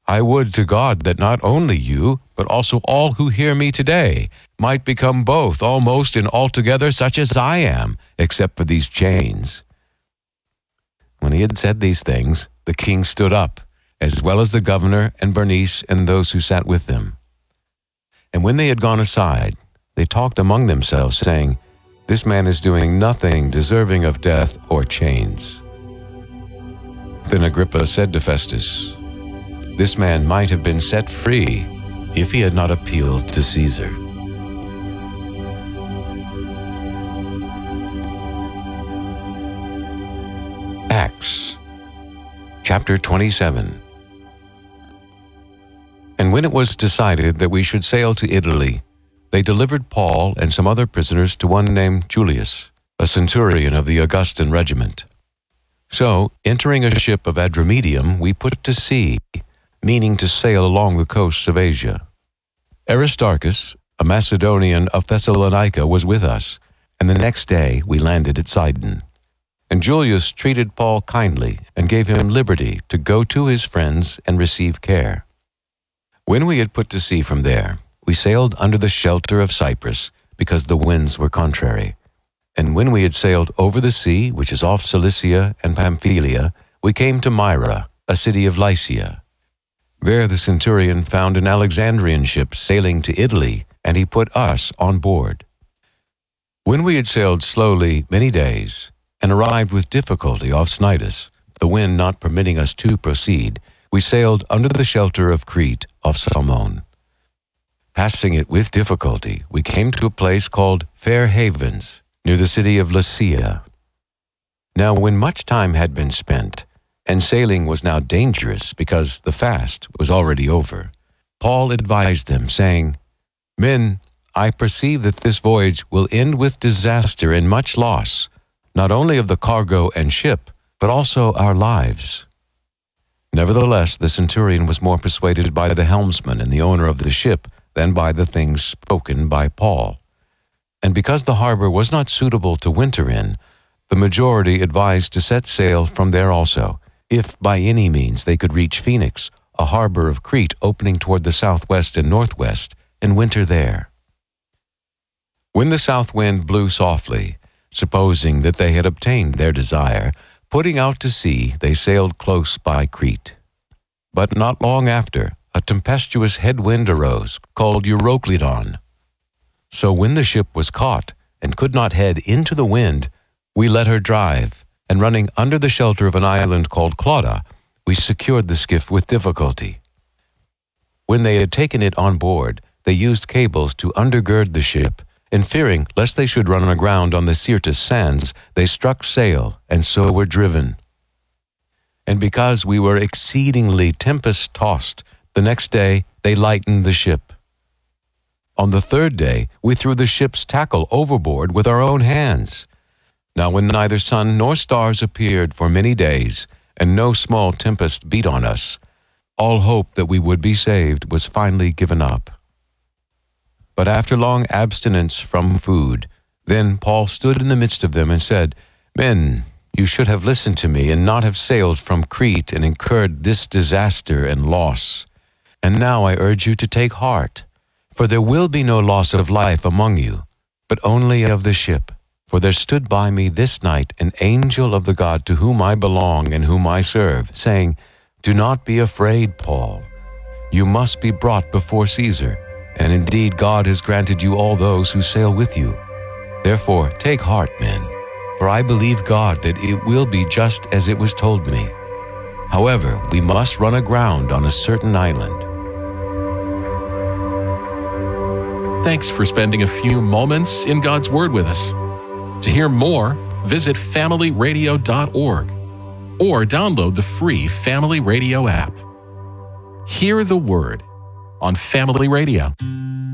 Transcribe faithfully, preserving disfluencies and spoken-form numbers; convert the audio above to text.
I would to God that not only you, but also all who hear me today, might become both almost and altogether such as I am, except for these chains." When he had said these things, the king stood up, as well as the governor and Bernice and those who sat with them. And when they had gone aside, they talked among themselves, saying, "This man is doing nothing deserving of death or chains." Then Agrippa said to Festus, "This man might have been set free if he had not appealed to Caesar." Acts chapter twenty-seven. And when it was decided that we should sail to Italy, they delivered Paul and some other prisoners to one named Julius, a centurion of the Augustan regiment. So, entering a ship of Adramyttium, we put to sea, meaning to sail along the coasts of Asia. Aristarchus, a Macedonian of Thessalonica, was with us, and the next day we landed at Sidon. And Julius treated Paul kindly and gave him liberty to go to his friends and receive care. When we had put to sea from there, we sailed under the shelter of Cyprus, because the winds were contrary. And when we had sailed over the sea, which is off Cilicia and Pamphylia, we came to Myra, a city of Lycia. There the centurion found an Alexandrian ship sailing to Italy, and he put us on board. When we had sailed slowly many days, and arrived with difficulty off Cnidus, the wind not permitting us to proceed, we sailed under the shelter of Crete off Salmone. Passing it with difficulty, we came to a place called Fair Havens, near the city of Lasea. Now when much time had been spent, and sailing was now dangerous because the fast was already over, Paul advised them, saying, "Men, I perceive that this voyage will end with disaster and much loss, not only of the cargo and ship, but also our lives." Nevertheless, the centurion was more persuaded by the helmsman and the owner of the ship than by the things spoken by Paul. And because the harbor was not suitable to winter in, the majority advised to set sail from there also, if by any means they could reach Phoenix, a harbor of Crete opening toward the southwest and northwest, and winter there. When the south wind blew softly, supposing that they had obtained their desire, putting out to sea, they sailed close by Crete. But not long after, a tempestuous headwind arose, called Euroclydon. So when the ship was caught, and could not head into the wind, we let her drive, and running under the shelter of an island called Clauda, we secured the skiff with difficulty. When they had taken it on board, they used cables to undergird the ship, and fearing lest they should run aground on the Syrtis sands, they struck sail, and so were driven. And because we were exceedingly tempest-tossed, the next day they lightened the ship. On the third day we threw the ship's tackle overboard with our own hands. Now when neither sun nor stars appeared for many days, and no small tempest beat on us, all hope that we would be saved was finally given up. But after long abstinence from food, then Paul stood in the midst of them and said, "Men, you should have listened to me and not have sailed from Crete and incurred this disaster and loss. And now I urge you to take heart, for there will be no loss of life among you, but only of the ship. For there stood by me this night an angel of the God to whom I belong and whom I serve, saying, 'Do not be afraid, Paul. You must be brought before Caesar, and indeed God has granted you all those who sail with you. Therefore take heart, men, for I believe God that it will be just as it was told me. However, we must run aground on a certain island.'" Thanks for spending a few moments in God's Word with us. To hear more, visit family radio dot org or download the free Family Radio app. Hear the Word on Family Radio.